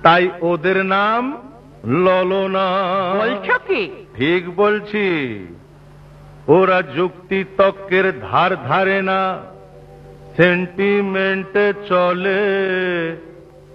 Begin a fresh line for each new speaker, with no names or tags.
তাই ওদের নাম ললনা।
বলছো কি?
ঠিক বলছি। ওরা যুক্তি তর্কের ধার ধারে না, সেন্টিমেন্টে চলে।